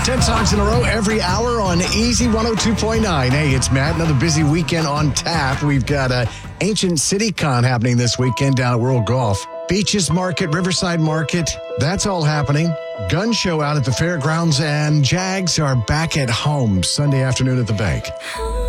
10 songs in a row every hour on Easy 102.9. Hey, it's Matt. Another busy weekend on tap. We've got Ancient City Con happening this weekend down at World Golf. Beaches Market, Riverside Market, that's all happening. Gun show out at the fairgrounds, and Jags are back at home Sunday afternoon at the bank.